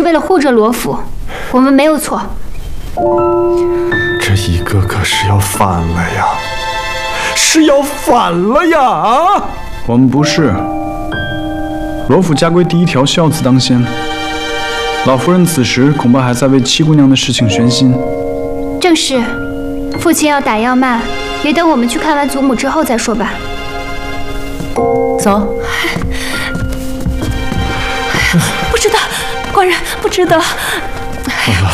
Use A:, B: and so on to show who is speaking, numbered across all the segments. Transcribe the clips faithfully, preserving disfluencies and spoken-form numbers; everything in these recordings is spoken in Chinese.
A: 为了护着罗府，我们没有错。
B: 这一个个是要反了呀，是要反了呀！啊！
C: 我们不是。罗府家规第一条，孝子当先。老夫人此时恐怕还在为七姑娘的事情悬心。
A: 正是，父亲要打要骂，也等我们去看完祖母之后再说吧。
D: 走。不知道，官人不知道。哎呀，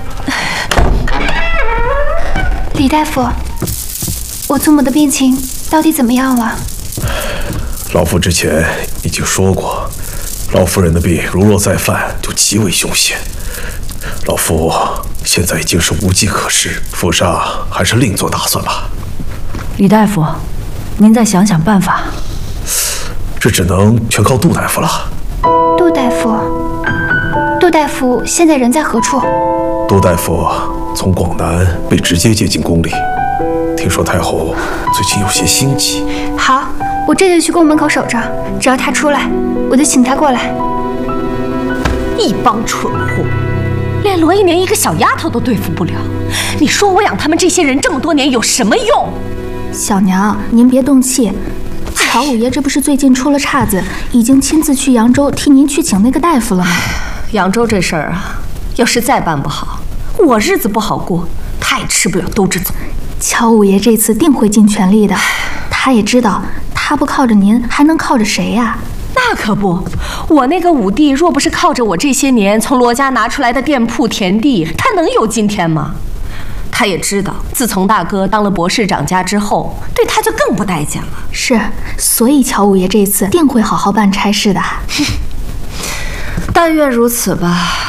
A: 李大夫，我祖母的病情到底怎么样了？
E: 老夫之前已经说过，老夫人的病如若再犯，就极为凶险。老夫现在已经是无计可施，府上还是另做打算吧。
D: 李大夫，您再想想办法。
E: 这只能全靠杜大夫了。
A: 杜大夫，杜大夫现在人在何处？
E: 杜大夫从广南被直接接进宫里，听说太后最近有些心悸。
A: 好，我这就去宫门口守着，只要他出来，我就请他过来。
D: 一帮蠢货，连罗一年一个小丫头都对付不了，你说我养他们这些人这么多年有什么用？
F: 小娘，您别动气。乔五爷这不是最近出了岔子，已经亲自去扬州替您去请那个大夫了吗？
D: 扬州这事儿啊，要是再办不好，我日子不好过，他也吃不了兜着走。
F: 乔五爷这次定会尽全力的，他也知道，他不靠着您，还能靠着谁呀？
D: 那可不，我那个五弟若不是靠着我这些年从罗家拿出来的店铺田地，他能有今天吗？他也知道，自从大哥当了博士长家之后，对他就更不待见了。
F: 是，所以乔五爷这次定会好好办差事的。
D: 但愿如此吧。